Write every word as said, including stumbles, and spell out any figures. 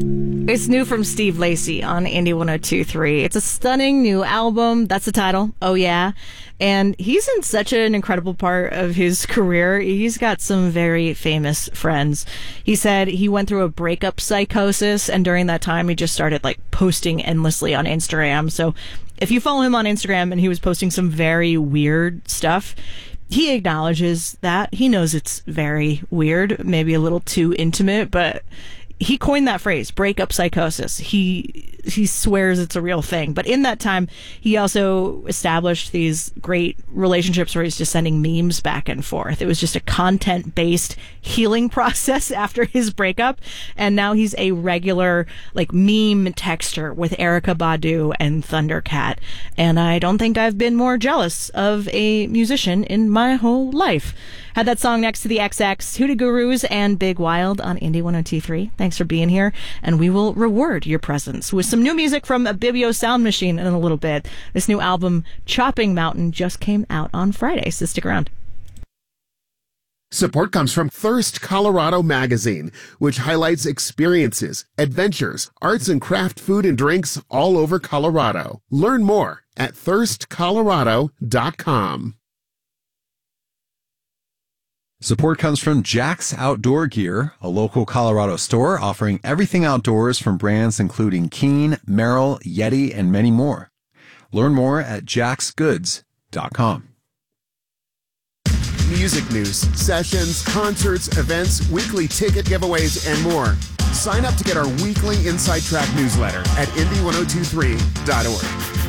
It's new from Steve Lacy on Indie one oh two point three. It's a stunning new album. That's the title. Oh, yeah. And he's in such an incredible part of his career. He's got some very famous friends. He said he went through a breakup psychosis, and during that time, he just started like posting endlessly on Instagram. So if you follow him on Instagram and he was posting some very weird stuff, he acknowledges that. He knows it's very weird, maybe a little too intimate, but he coined that phrase, breakup psychosis. He he swears it's a real thing. But in that time, he also established these great relationships where he's just sending memes back and forth. It was just a content-based healing process after his breakup. And now he's a regular, like, meme texter with Erykah Badu and Thundercat. And I don't think I've been more jealous of a musician in my whole life. Had that song next to the X X, Hootie Gurus, and Big Wild on Indie one oh two point three. Thanks for being here, and we will reward your presence with some new music from a Bibio Sound Machine in a little bit. This new album, Chopping Mountain, just came out on Friday, so stick around. Support comes from Thirst Colorado Magazine, which highlights experiences, adventures, arts and craft food and drinks all over Colorado. Learn more at thirst colorado dot com. Support comes from Jack's Outdoor Gear, a local Colorado store offering everything outdoors from brands including Keen, Merrill, Yeti, and many more. Learn more at jacks goods dot com. Music news, sessions, concerts, events, weekly ticket giveaways, and more. Sign up to get our weekly Inside Track newsletter at indie one oh two three dot org.